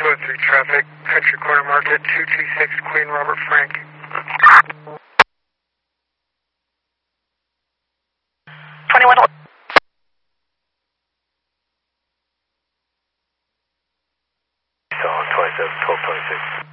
203 traffic, Country Corner Market, 226 Queen Robert Frank. 21. 27, 1226.